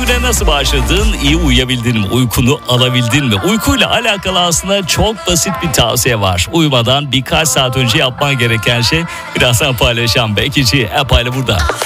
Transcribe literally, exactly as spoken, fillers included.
güne nasıl başladın? İyi uyuyabildin mi? Uykunu alabildin mi? Uykuyla alakalı aslında çok basit bir tavsiye var. Uyumadan birkaç saat önce yapman gereken şey birazdan paylaşacağım. Bekici Epay'la burada.